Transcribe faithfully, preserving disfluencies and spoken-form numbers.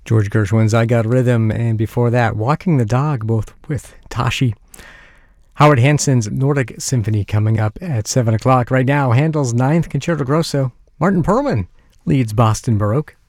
George Gershwin's I Got Rhythm, and before that, Walking the Dog, both with Tashi. Howard Hansen's Nordic Symphony coming up at seven o'clock. Right now, Handel's Ninth Concerto Grosso. Martin Perlman leads Boston Baroque.